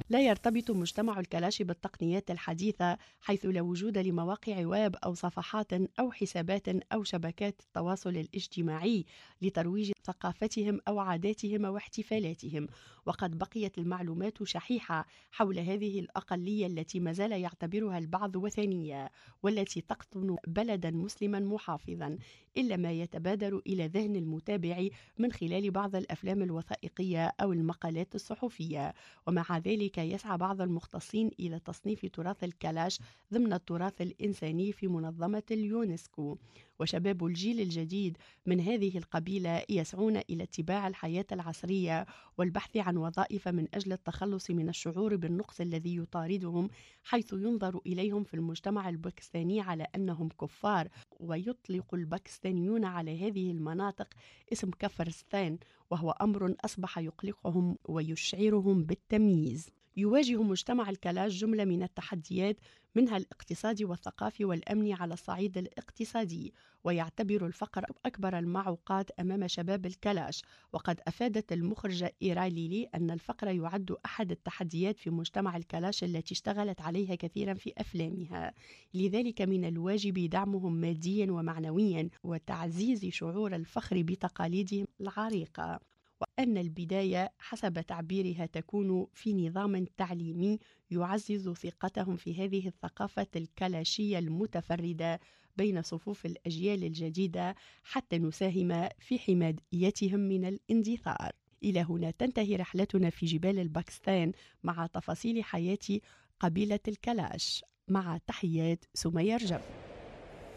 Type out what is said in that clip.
لا يرتبط مجتمع الكلاشي بالتقنيات الحديثة، حيث لا وجود لمواقع ويب أو صفحات أو حسابات أو شبكات التواصل الاجتماعي لترويج ثقافتهم أو عاداتهم واحتفالاتهم. وقد بقيت المعلومات شحيحة حول هذه الأقلية التي ما زال يعتبرها البعض وثنية، والتي تقطن بلدا مسلما محافظا، إلا ما يتبادر إلى ذهن المتابع من خلال بعض الأفلام الوثائقية أو المقالات الصحفية. ومع ذلك يسعى بعض المختصين إلى تصنيف تراث الكلاش ضمن التراث الإنساني في منظمة اليونسكو. وشباب الجيل الجديد من هذه القبيلة يسعون إلى اتباع الحياة العصرية والبحث عن وظائف من أجل التخلص من الشعور بالنقص الذي يطاردهم، حيث ينظر إليهم في المجتمع الباكستاني على أنهم كفار. ويطلق الباكستانيون على هذه المناطق اسم كفرستان، وهو أمر أصبح يقلقهم ويشعرهم بالتمييز. يواجه مجتمع الكلاش جملة من التحديات، منها الاقتصادي والثقافي والأمني على الصعيد الاقتصادي، ويعتبر الفقر أكبر المعوقات أمام شباب الكلاش. وقد أفادت المخرجة إيراليلي أن الفقر يعد أحد التحديات في مجتمع الكلاش التي اشتغلت عليها كثيرا في أفلامها، لذلك من الواجب دعمهم ماديا ومعنويا وتعزيز شعور الفخر بتقاليدهم العريقة. وأن البداية حسب تعبيرها تكون في نظام تعليمي يعزز ثقتهم في هذه الثقافة الكلاشية المتفردة بين صفوف الأجيال الجديدة، حتى نساهم في حمايتهم من الاندثار. إلى هنا تنتهي رحلتنا في جبال الباكستان مع تفاصيل حياة قبيلة الكلاش. مع تحيات سمية رجب.